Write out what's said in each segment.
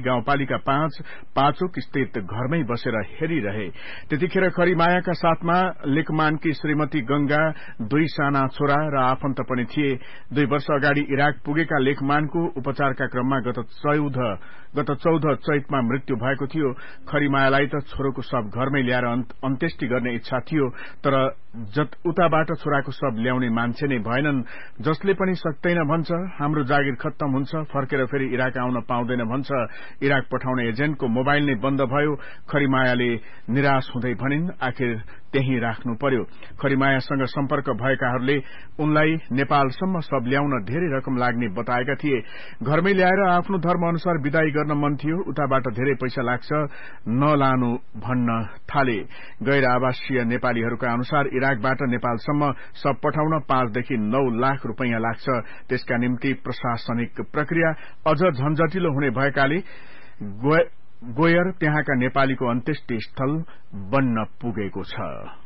गाउँपालिका 5 पाचोक स्थित घरमै बसेर हेरिरहे। त्यतिखेर खरिमायाका साथमा लेकमानकी श्रीमती गंगा, 2 साना छोरा र आफन्त पनि थिए। 2 वर्ष अगाडि इराक पुगेका लेकमानको उपचारका क्रममा गत 14 चैतमा मृत्यु भएको थियो। खरिमायालाई त छोरोको शव घरमै ल्याएर अन्त्येष्टि गर्ने इच्छा थियो, तर उताबाट छोराको शव ल्याउने मान्छे नै भएनन्। जसले पनि सक्दैन भन्छ, हाम्रो जागिर खत्तम हुन्छ, फर्केर फेरि इराक आउन पाउँदैन भन्छ। इराक पठाउने एजेन्टको मोबाइल नै बन्द भयो। खरिमायाले निराश हुँदै भनिन्, आखिर त्यही राख्नु पर्यो। खरिमायासँग सम्पर्क भएकाहरूले उनलाई नेपालसम्म शव ल्याउन धेरै रकम लाग्ने बताएका थिए। घरमै ल्याएर आफ्नो धर्म अनुसार विदाई गर्न मन थियो, उताबाट धेरै पैसा लाग्छ, नलानु भन्न थाले। गैर आवासीय नेपालीहरूका अनुसार इराकबाट नेपालसम्म शव पठाउन 5 देखि 9 लाख रुपैयाँ लाग्छ। त्यसका निम्ति प्रशासनिक प्रक्रिया अझ झन्झटिलो हुने भएकाले गोयर त्यहाँका नेपालीको अन्त्येष्टि स्थल बन्न पुगेको छ।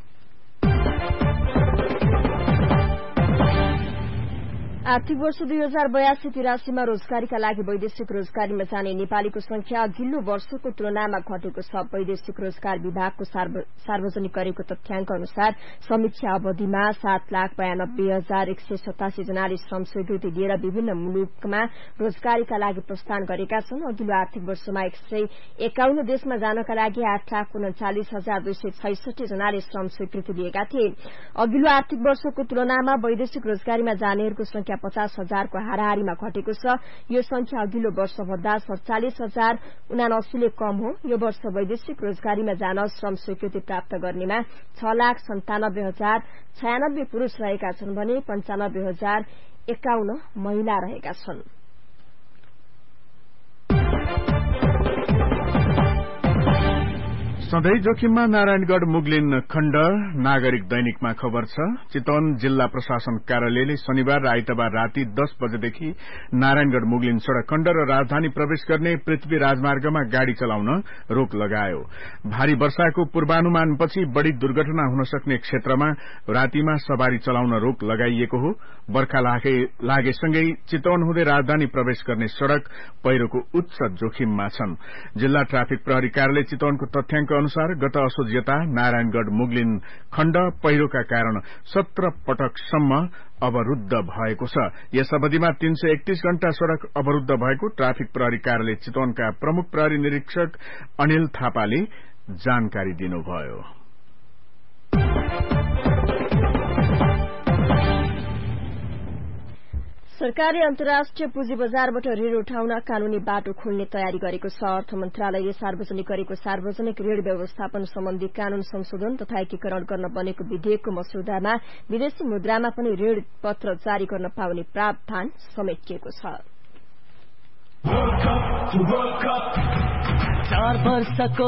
आर्थिक वर्ष 2082-83 मा रोजगारीका लागि वैदेशिक रोजगारीमा जाने नेपालीको संख्या अघिल्लो वर्षको तुलनामा घटेको छ। वैदेशिक रोजगार विभागको सार्वजनिक गरेको तथ्याङ्क अनुसार समीक्षा अवधिमा 7,92,187 जनाले श्रम स्वीकृति लिएर विभिन्न मुलुकमा रोजगारीका लागि प्रस्थान गरेका छन्। अघिल्लो आर्थिक वर्षमा 151 देशमा जानका लागि 8,39,266 जनाले श्रम स्वीकृति लिएका थिए। अघिल्लो आर्थिक वर्षको तुलनामा वैदेशिक रोजगारीमा जानेहरूको संख्या 50,000 को हाराहारीमा घटेको छ। यो संख्या अघिल्लो वर्षभन्दा 47,079 ले कम हो। यो वर्ष वैदेशिक रोजगारीमा जान श्रम स्वीकृति प्राप्त गर्नेमा 6,97,096 पुरूष रहेका छन् भने 95,051 महिला रहेका छन्। सधैँ जोखिममा नारायणगढ़ मुगलिन खण्ड नागरिक दैनिकमा खबर छ। चितवन जिल्ला प्रशासन कार्यालयले शनिबार र आइतबार राति 10 बजेदेखि नारायणगढ़ मुगलिन सड़क खण्ड र राजधानी प्रवेश गर्ने पृथ्वी राजमार्गमा गाड़ी चलाउन रोक लगायो। भारी वर्षाको पूर्वानुमानपछि बढ़ी दुर्घटना हुन सक्ने क्षेत्रमा रातिमा सवारी चलाउन रोक लगाइएको हो। बर्खा लागेसँगै चितवन हुँदै राजधानी प्रवेश गर्ने सड़क पहिरोको उच्च जोखिममा छन्। जिल्ला ट्राफिक प्रहरी कार्यालय चितवनको तथ्याङ्क अनुसार गत असोजयता नारायणगढ़ मुगलिन खण्ड पहिरोका कारण 17 पटकसम्म अवरूद्ध भएको छ। यस अवधिमा 331 घण्टा सड़क अवरूद्ध भएको ट्राफिक प्रहरी कार्यालय चितवनका प्रमुख प्रहरी निरीक्षक अनिल थापाले जानकारी दिनुभयो। सरकारले अन्तर्राष्ट्रिय पुँजी बजारबाट ऋण उठाउन कानूनी बाटो खोल्ने तयारी गरेको छ। अर्थ मन्त्रालयले सार्वजनिक गरेको सार्वजनिक ऋण व्यवस्थापन सम्बन्धी कानून संशोधन तथा एकीकरण गर्न बनेको विधेयकको मस्यौदामा विदेशी मुद्रामा पनि ऋण पत्र जारी गर्न पाउने प्रावधान समेटिएको छ।